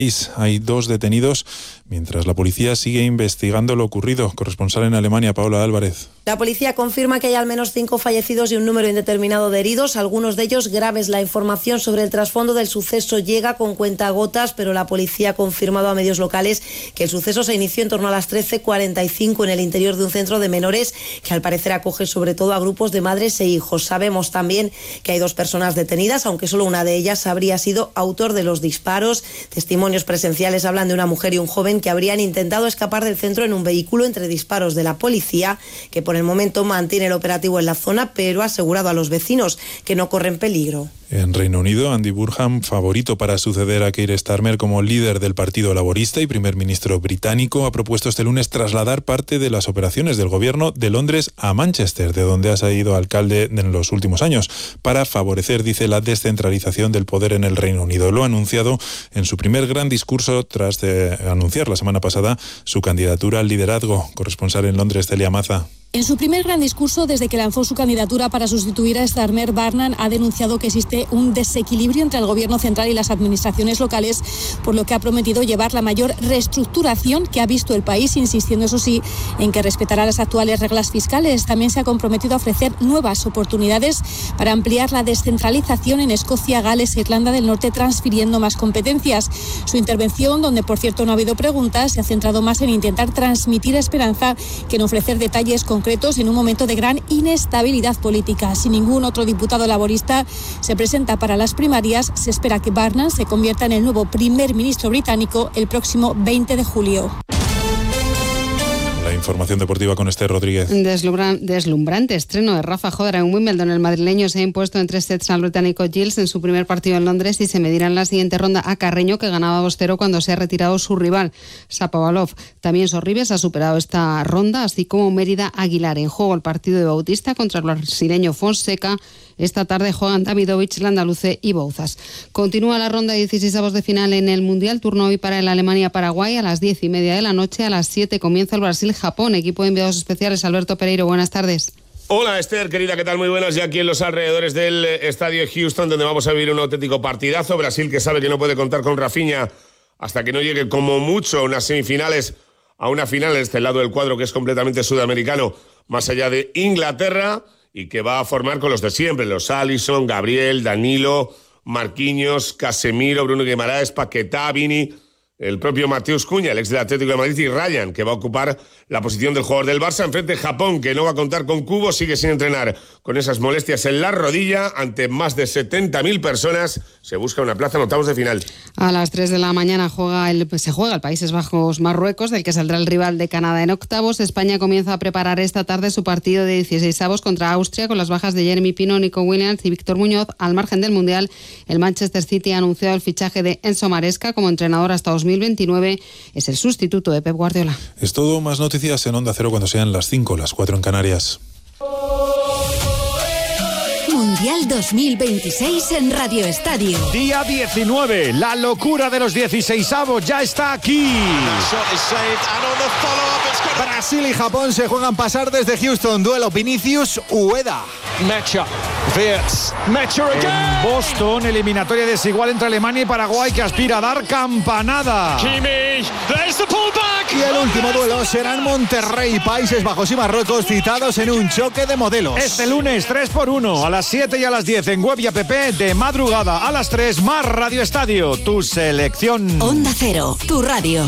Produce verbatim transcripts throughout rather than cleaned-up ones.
Hay dos detenidos mientras la policía sigue investigando lo ocurrido. Corresponsal en Alemania, Paola Álvarez. La policía confirma que hay al menos cinco fallecidos y un número indeterminado de heridos, algunos de ellos graves. La información sobre el trasfondo del suceso llega con cuentagotas, pero la policía ha confirmado a medios locales que el suceso se inició en torno a las trece cuarenta y cinco en el interior de un centro de menores que al parecer acoge sobre todo a grupos de madres e hijos. Sabemos también que hay dos personas detenidas, aunque solo una de ellas habría sido autor de los disparos. Testimonios presenciales hablan de una mujer y un joven que habrían intentado escapar del centro en un vehículo entre disparos de la policía, que por el momento mantiene el operativo en la zona, pero ha asegurado a los vecinos que no corren peligro. En Reino Unido, Andy Burnham, favorito para suceder a Keir Starmer como líder del Partido Laborista y primer ministro británico, ha propuesto este lunes trasladar parte de las operaciones del gobierno de Londres a Manchester, de donde ha sido alcalde en los últimos años, para favorecer, dice, la descentralización del poder en el Reino Unido. Lo ha anunciado en su primer gran discurso tras de anunciar la semana pasada su candidatura al liderazgo. Corresponsal en Londres, Celia Maza. En su primer gran discurso, desde que lanzó su candidatura para sustituir a Starmer, Burnham ha denunciado que existe un desequilibrio entre el gobierno central y las administraciones locales, por lo que ha prometido llevar la mayor reestructuración que ha visto el país, insistiendo, eso sí, en que respetará las actuales reglas fiscales. También se ha comprometido a ofrecer nuevas oportunidades para ampliar la descentralización en Escocia, Gales e Irlanda del Norte, transfiriendo más competencias. Su intervención, donde por cierto no ha habido preguntas, se ha centrado más en intentar transmitir esperanza que en ofrecer detalles concretos en un momento de gran inestabilidad política. Si ningún otro diputado laborista se presenta para las primarias, se espera que Burnham se convierta en el nuevo primer ministro británico el próximo veinte de julio. La información deportiva con Esther Rodríguez. Deslumbran, deslumbrante estreno de Rafa Jodra en Wimbledon. El madrileño se ha impuesto en tres sets al británico Giles en su primer partido en Londres y se medirá en la siguiente ronda a Carreño, que ganaba dos cero cuando se ha retirado su rival, Shapovalov. También Sorribes ha superado esta ronda, así como Mérida Aguilar. En juego el partido de Bautista contra el brasileño Fonseca. Esta tarde juegan Davidovich, Landaluce y Bouzas. Continúa la ronda de dieciseisavos de final en el Mundial. Turno hoy para el Alemania-Paraguay a las diez y media de la noche. A las siete comienza el Brasil-Japón. Equipo de enviados especiales, Alberto Pereiro. Buenas tardes. Hola Esther, querida, ¿qué tal? Muy buenas. Ya aquí en los alrededores del estadio Houston, donde vamos a vivir un auténtico partidazo. Brasil, que sabe que no puede contar con Rafinha hasta que no llegue como mucho a unas semifinales, a una final en este lado del cuadro que es completamente sudamericano, más allá de Inglaterra, y que va a formar con los de siempre, los Alisson, Gabriel, Danilo, Marquinhos, Casemiro, Bruno Guimaraes, Paquetá, Vini, el propio Mateus Cunha, el ex del Atlético de Madrid, y Ryan, que va a ocupar la posición del jugador del Barça. Enfrente Japón, que no va a contar con Kubo, sigue sin entrenar con esas molestias en la rodilla. Ante más de setenta mil personas, se busca una plaza en octavos de final. A las tres de la mañana juega el, se juega el Países Bajos-Marruecos, del que saldrá el rival de Canadá en octavos. España comienza a preparar esta tarde su partido de dieciseisavos contra Austria, con las bajas de Jeremy Pino, Nico Williams y Víctor Muñoz. Al margen del Mundial, el Manchester City ha anunciado el fichaje de Enzo Maresca como entrenador hasta dos mil veintinueve. Es el sustituto de Pep Guardiola. Es todo. Más noticias en Onda Cero cuando sean las cinco, las cuatro en Canarias. Mundial dos mil veintiséis en Radio Estadio. Día diecinueve, la locura de los dieciseisavos ya está aquí. Brasil y Japón se juegan pasar desde Houston. Duelo Vinicius-Ueda. Mecha, Wirtz, Mecha again. En Boston, eliminatoria desigual entre Alemania y Paraguay, que aspira a dar campanada. Kimi, there's the pullback. Y el último duelo será en Monterrey, Países Bajos y Marruecos, citados en un choque de modelos. Este lunes tres por uno, a las siete y a las diez en web y app, de madrugada a las tres, más Radio Estadio, tu selección. Onda Cero, tu radio.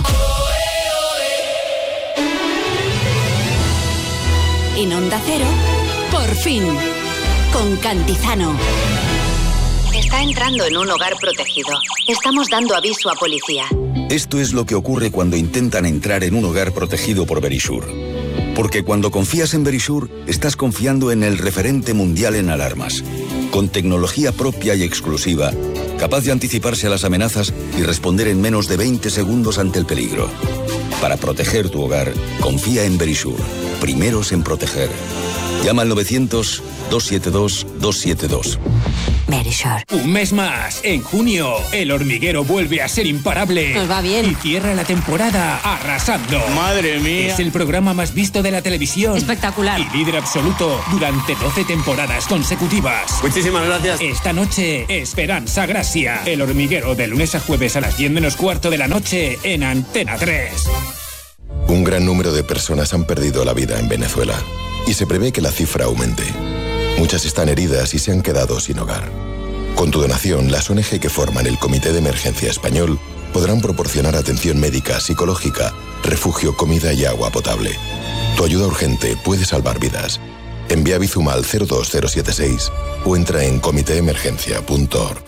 En Onda Cero, por fin, con Cantizano. Está entrando en un hogar protegido. Estamos dando aviso a policía. Esto es lo que ocurre cuando intentan entrar en un hogar protegido por Verisure. Porque cuando confías en Verisure, estás confiando en el referente mundial en alarmas. Con tecnología propia y exclusiva, capaz de anticiparse a las amenazas y responder en menos de veinte segundos ante el peligro. Para proteger tu hogar, confía en Verisure. Primeros en proteger. Llama al novecientos, doscientos setenta y dos, doscientos setenta y dos. Verisure. Un mes más. En junio, El Hormiguero vuelve a ser imparable. Nos va bien. Y cierra la temporada arrasando. Madre mía. Es el programa más visto de la televisión. Espectacular. Y líder absoluto durante doce temporadas consecutivas. Muchísimas gracias. Esta noche, Esperanza Gracia. El Hormiguero, de lunes a jueves a las diez menos cuarto de la noche en Antena tres. Un gran número de personas han perdido la vida en Venezuela y se prevé que la cifra aumente. Muchas están heridas y se han quedado sin hogar. Con tu donación, las O N G que forman el Comité de Emergencia Español podrán proporcionar atención médica, psicológica, refugio, comida y agua potable. Tu ayuda urgente puede salvar vidas. Envía Bizum al cero dos cero siete seis o entra en comité emergencia punto org.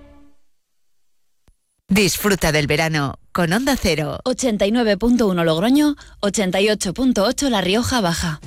Disfruta del verano con Onda Cero. ochenta y nueve punto uno Logroño, ochenta y ocho punto ocho La Rioja Baja.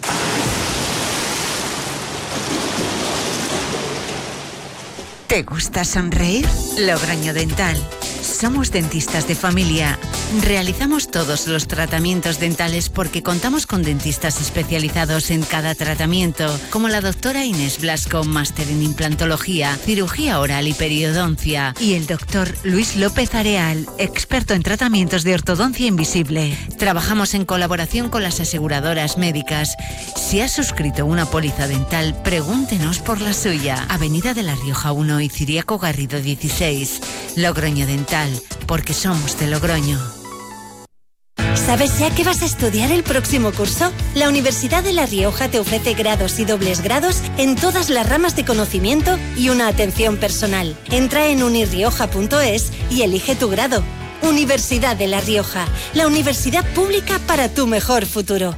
¿Te gusta sonreír? Logroño Dental. Somos dentistas de familia. Realizamos todos los tratamientos dentales porque contamos con dentistas especializados en cada tratamiento, como la doctora Inés Blasco, máster en implantología, cirugía oral y periodoncia, y el doctor Luis López Areal, experto en tratamientos de ortodoncia invisible. Trabajamos en colaboración con las aseguradoras médicas. Si has suscrito una póliza dental, pregúntenos por la suya. Avenida de La Rioja uno y Ciriaco Garrido dieciséis. Logroño Dental, porque somos de Logroño. ¿Sabes ya qué vas a estudiar el próximo curso? La Universidad de La Rioja te ofrece grados y dobles grados en todas las ramas de conocimiento y una atención personal. Entra en unirrioja punto es y elige tu grado. Universidad de La Rioja, la universidad pública para tu mejor futuro.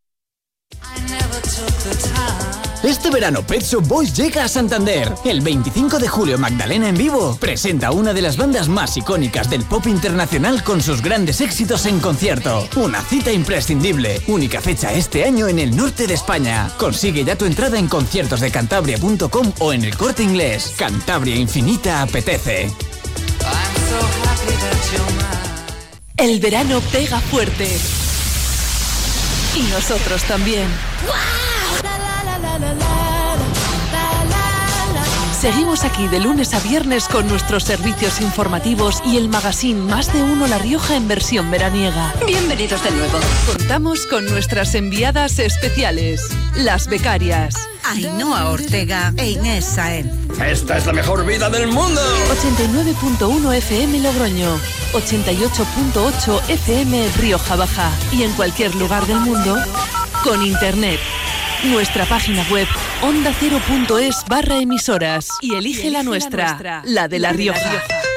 Este verano Pet Shop Boys llega a Santander. El veinticinco de julio Magdalena en vivo presenta una de las bandas más icónicas del pop internacional con sus grandes éxitos en concierto. Una cita imprescindible. Única fecha este año en el norte de España. Consigue ya tu entrada en conciertos de cantabria punto com o en el Corte Inglés. Cantabria Infinita apetece. El verano pega fuerte. Y nosotros también. Seguimos aquí de lunes a viernes con nuestros servicios informativos y el magazine Más de Uno La Rioja en versión veraniega. Bienvenidos de nuevo. Contamos con nuestras enviadas especiales, las becarias Ainhoa Ortega e Inés Saenz. ¡Esta es la mejor vida del mundo! ochenta y nueve punto uno F M Logroño, ochenta y ocho punto ocho F M Rioja Baja y en cualquier lugar del mundo con internet. Nuestra página web ondacero punto es barra emisoras y elige, y elige la, nuestra, la nuestra, la de La Rioja.